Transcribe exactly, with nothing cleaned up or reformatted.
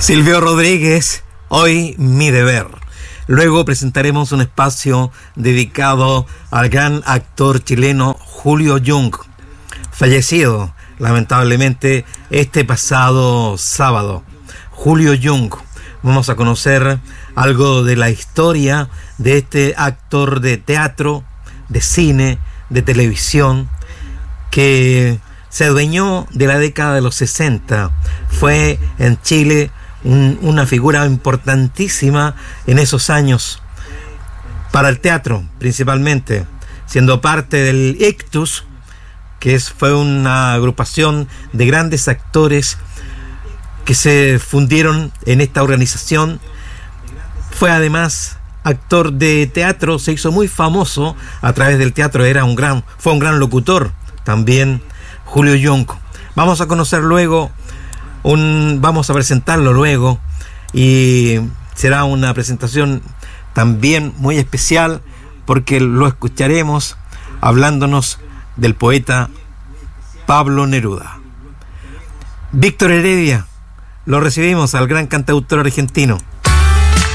Silvio Rodríguez, Hoy mi deber. Luego presentaremos un espacio dedicado al gran actor chileno Julio Jung, fallecido lamentablemente este pasado sábado. Julio Jung, vamos a conocer algo de la historia de este actor de teatro, de cine, de televisión, que se adueñó de la década de los sesenta. Fue en Chile un, una figura importantísima en esos años, para el teatro principalmente, siendo parte del Ictus, que es, fue una agrupación de grandes actores que se fundieron en esta organización. Fue además actor de teatro, se hizo muy famoso a través del teatro, era un gran, fue un gran locutor también, Julio Jung. Vamos a conocer luego, un, vamos a presentarlo luego, y será una presentación también muy especial porque lo escucharemos hablándonos del poeta Pablo Neruda. Víctor Heredia, lo recibimos al gran cantautor argentino.